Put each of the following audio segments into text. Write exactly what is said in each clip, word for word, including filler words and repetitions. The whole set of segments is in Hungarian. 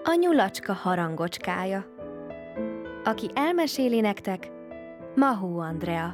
A nyulacska harangocskája. Aki elmeséli nektek, Mahó Andrea.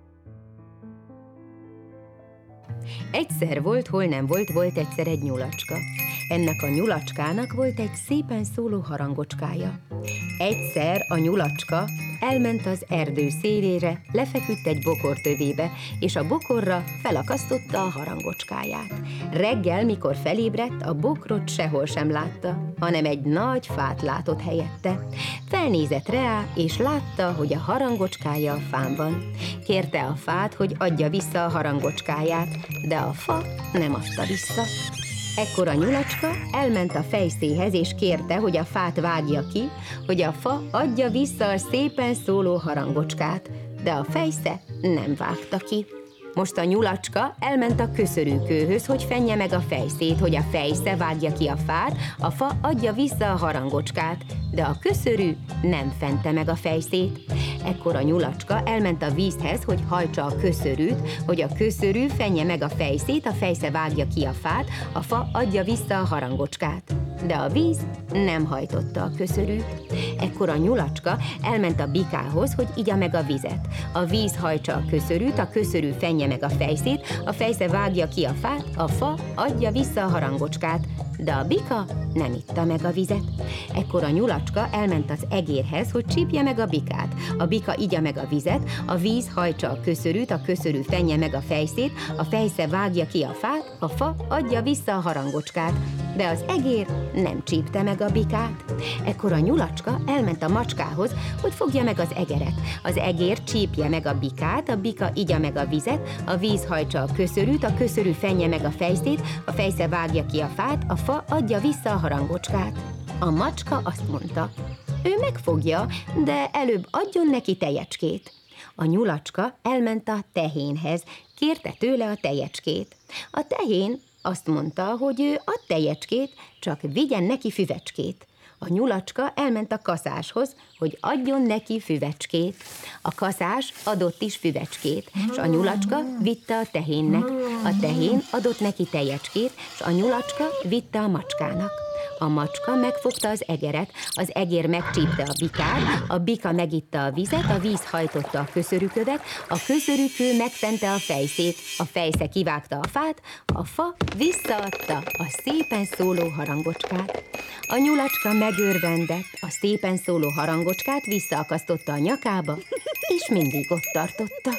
Egyszer volt, hol nem volt, volt egyszer egy nyulacska. Ennek a nyulacskának volt egy szépen szóló harangocskája. Egyszer a nyulacska elment az erdő szélére, lefeküdt egy bokor tövébe, és a bokorra felakasztotta a harangocskáját. Reggel, mikor felébredt, a bokrot sehol sem látta, hanem egy nagy fát látott helyette. Felnézett rá, és látta, hogy a harangocskája a fán van. Kérte a fát, hogy adja vissza a harangocskáját, de a fa nem adta vissza. Ekkor a nyulacska elment a fejszéhez, és kérte, hogy a fát vágja ki, hogy a fa adja vissza a szépen szóló harangocskát, de a fejsze nem vágta ki. Most a nyulacska elment a köszörűkőhöz, hogy fenje meg a fejszét, hogy a fejsze vágja ki a fát, a fa adja vissza a harangocskát, de a köszörű nem fente meg a fejszét. Ekkor a nyulacska elment a vízhez, hogy hajtsa a köszörűt, hogy a köszörű fenje meg a fejszét, a fejsze vágja ki a fát, a fa adja vissza a harangocskát. De a víz nem hajtotta a köszörűt. Ekkor a nyulacska elment a bikához, hogy igya meg a vizet. A víz hajtsa a köszörűt, a köszörű fenje meg a fejszét, a fejsze vágja ki a fát, a fa adja vissza a harangocskát, de a bika nem itta meg a vizet. Ekkor a nyulacska elment az egérhez, hogy csípje meg a bikát. A bika igya meg a vizet, a víz hajtsa a köszörűt, a köszörű fenje meg a fejszét, a fejsze vágja ki a fát, a fa adja vissza a harangocskát, de az egér nem csípte meg a bikát. Ekkor a nyulacska elment a macskához, hogy fogja meg az egeret. Az egér csípje meg a bikát, a bika igya meg a vizet, a víz hajtsa a köszörűt, a köszörű fenje meg a fejszét, a fejsze vágja ki a fát, a fa adja vissza a harangocskát. A macska azt mondta, ő megfogja, de előbb adjon neki tejecskét. A nyulacska elment a tehénhez, kérte tőle a tejecskét. A tehén azt mondta, hogy ő ad tejecskét, csak vigyen neki füvecskét. A nyulacska elment a kaszáshoz, hogy adjon neki füvecskét. A kaszás adott is füvecskét, és a nyulacska vitte a tehénnek. A tehén adott neki tejecskét, és a nyulacska vitte a macskának. A macska megfogta az egeret, az egér megcsípte a bikát, a bika megitta a vizet, a víz hajtotta a köszörűkövet, a köszörűkő megfente a fejszét, a fejsze kivágta a fát, a fa visszaadta a szépen szóló harangocskát. A nyulacska megörvendett, a szépen szóló harangocskát visszaakasztotta a nyakába, és mindig ott tartotta.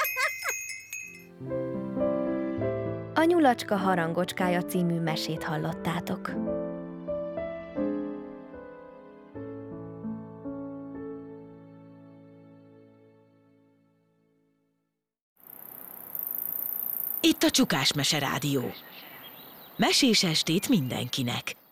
A Nyulacska harangocskája című mesét hallottátok. Itt a Csukás Mese Rádió. Mesés estét mindenkinek!